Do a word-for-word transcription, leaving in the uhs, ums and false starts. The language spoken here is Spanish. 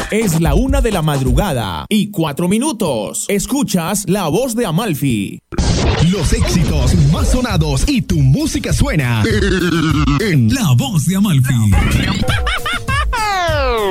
Es la una de la madrugada y cuatro minutos. Escuchas La Voz de Amalfi. Los éxitos más sonados y tu música suena en La Voz de Amalfi.